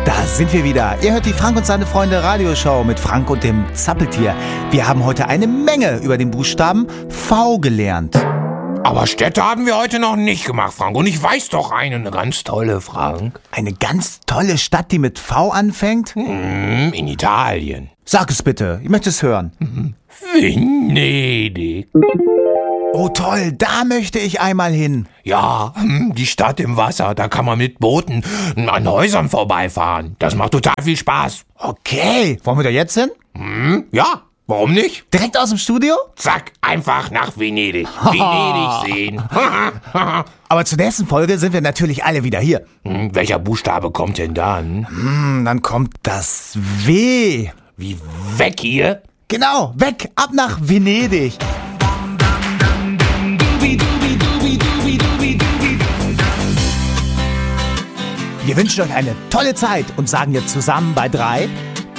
Da sind wir wieder. Ihr hört die Frank und seine Freunde Radioshow mit Frank und dem Zappeltier. Wir haben heute eine Menge über den Buchstaben V gelernt. Aber Städte haben wir heute noch nicht gemacht, Frank. Und ich weiß doch eine ganz tolle, Frank. Eine ganz tolle Stadt, die mit V anfängt? In Italien. Sag es bitte, ich möchte es hören. Venedig. Oh toll, da möchte ich einmal hin. Ja, die Stadt im Wasser, da kann man mit Booten an Häusern vorbeifahren. Das macht total viel Spaß. Okay, wollen wir da jetzt hin? Ja, warum nicht? Direkt aus dem Studio? Zack, einfach nach Venedig. Venedig sehen. Aber zur nächsten Folge sind wir natürlich alle wieder hier. Welcher Buchstabe kommt denn dann? Dann kommt das W. Wie weg hier? Genau, weg, ab nach Venedig. Wir wünschen euch eine tolle Zeit und sagen jetzt zusammen bei 3